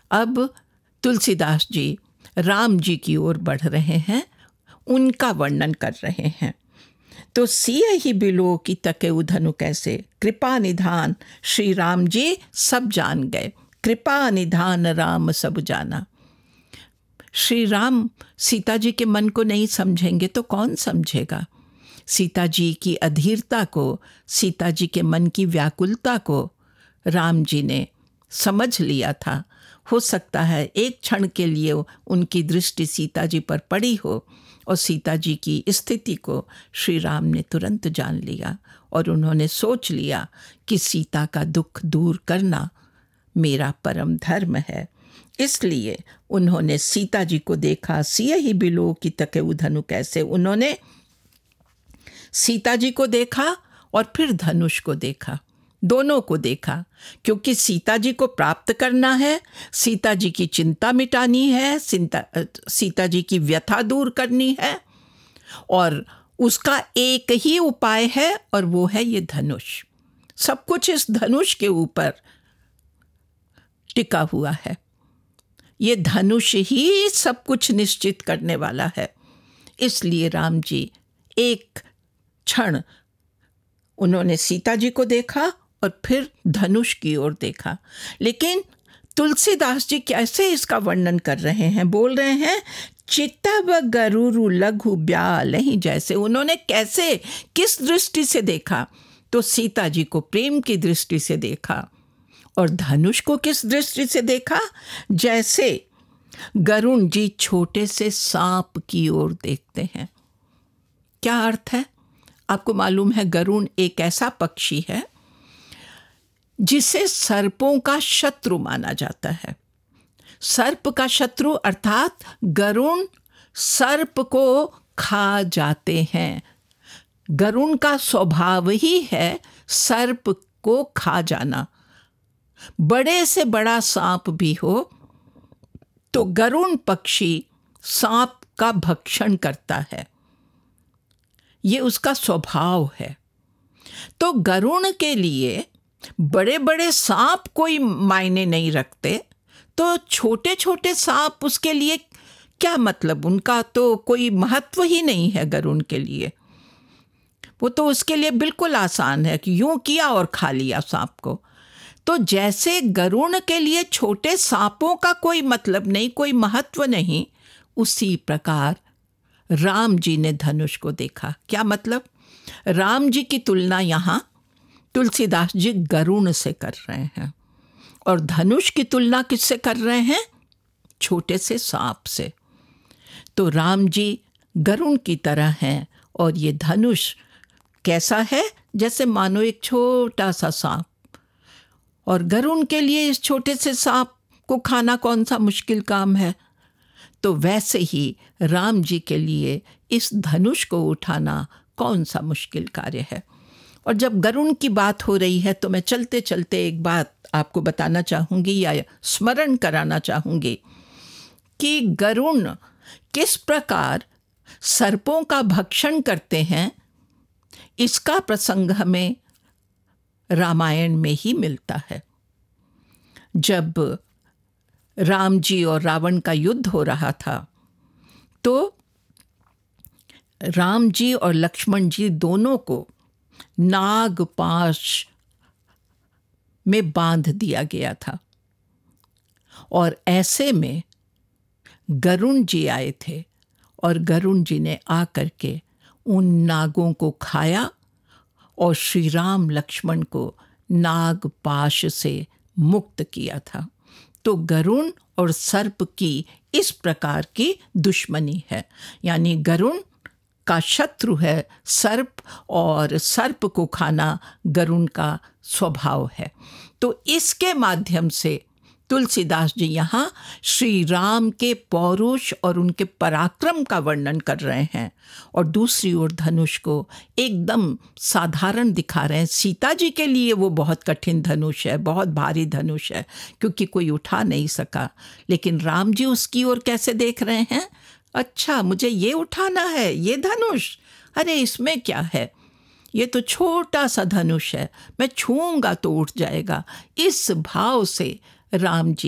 अब तुलसीदास जी राम जी की ओर बढ़ रहे हैं, उनका वर्णन कर रहे हैं। तो सिय ही बिलो की तके धनु कैसे, कृपा निधान श्री राम जी सब जान गए, कृपा निधान राम सब जाना। श्री राम सीता जी के मन को नहीं समझेंगे तो कौन समझेगा? सीता जी की अधीरता को, सीता जी के मन की व्याकुलता को राम जी ने समझ लिया था। हो सकता है एक क्षण के लिए उनकी दृष्टि सीता जी पर पड़ी हो और सीता जी की स्थिति को श्री राम ने तुरंत जान लिया और उन्होंने सोच लिया कि सीता का दुख दूर करना मेरा परम धर्म है। इसलिए उन्होंने सीता जी को देखा, सिय ही बिलो की तके धनु कैसे। उन्होंने सीता जी को देखा और फिर धनुष को देखा, दोनों को देखा, क्योंकि सीता जी को प्राप्त करना है, सीता जी की चिंता मिटानी है, सीता जी की व्यथा दूर करनी है और उसका एक ही उपाय है और वो है ये धनुष। सब कुछ इस धनुष के ऊपर टिका हुआ है। ये धनुष ही सब कुछ निश्चित करने वाला है। इसलिए राम जी एक क्षण उन्होंने सीता जी को देखा और फिर धनुष की ओर देखा। लेकिन तुलसीदास जी कैसे इसका वर्णन कर रहे हैं? बोल रहे हैं चित्तव गरुरु लघु ब्याल ही जैसे। उन्होंने कैसे, किस दृष्टि से देखा? तो सीता जी को प्रेम की दृष्टि से देखा और धनुष को किस दृष्टि से देखा? जैसे गरुण जी छोटे से सांप की ओर देखते हैं। क्या अर्थ है? आपको मालूम है गरुण एक ऐसा पक्षी है जिसे सर्पों का शत्रु माना जाता है। सर्प का शत्रु अर्थात गरुण सर्प को खा जाते हैं। गरुण का स्वभाव ही है सर्प को खा जाना। बड़े से बड़ा सांप भी हो तो गरुण पक्षी सांप का भक्षण करता है, ये उसका स्वभाव है। तो गरुण के लिए बड़े बड़े सांप कोई मायने नहीं रखते, तो छोटे छोटे सांप उसके लिए क्या मतलब? उनका तो कोई महत्व ही नहीं है गरुण के लिए। वो तो उसके लिए बिल्कुल आसान है कि यूं किया और खा लिया सांप को। तो जैसे गरुण के लिए छोटे सांपों का कोई मतलब नहीं, कोई महत्व नहीं, उसी प्रकार राम जी ने धनुष को देखा। क्या मतलब? राम जी की तुलना यहाँ तुलसीदास जी गरुण से कर रहे हैं और धनुष की तुलना किससे कर रहे हैं? छोटे से सांप से। तो राम जी गरुण की तरह हैं और ये धनुष कैसा है? जैसे मानो एक छोटा सा सांप। और गरुण के लिए इस छोटे से सांप को खाना कौन सा मुश्किल काम है? तो वैसे ही राम जी के लिए इस धनुष को उठाना कौन सा मुश्किल कार्य है। और जब गरुण की बात हो रही है तो मैं चलते चलते एक बात आपको बताना चाहूँगी या स्मरण कराना चाहूँगी कि गरुण किस प्रकार सर्पों का भक्षण करते हैं। इसका प्रसंग हमें रामायण में ही मिलता है। जब राम जी और रावण का युद्ध हो रहा था तो राम जी और लक्ष्मण जी दोनों को नागपाश में बांध दिया गया था और ऐसे में गरुण जी आए थे और गरुण जी ने आकर के उन नागों को खाया और श्री राम लक्ष्मण को नागपाश से मुक्त किया था। तो गरुण और सर्प की इस प्रकार की दुश्मनी है, यानी गरुण का शत्रु है सर्प और सर्प को खाना गरुण का स्वभाव है। तो इसके माध्यम से तुलसीदास जी यहाँ श्री राम के पौरुष और उनके पराक्रम का वर्णन कर रहे हैं और दूसरी ओर धनुष को एकदम साधारण दिखा रहे हैं। सीता जी के लिए वो बहुत कठिन धनुष है, बहुत भारी धनुष है, क्योंकि कोई उठा नहीं सका। लेकिन राम जी उसकी ओर कैसे देख रहे हैं? अच्छा, मुझे ये उठाना है, ये धनुष, अरे इसमें क्या है, ये तो छोटा सा धनुष है, मैं छूऊंगा तो उठ जाएगा। इस भाव से राम जी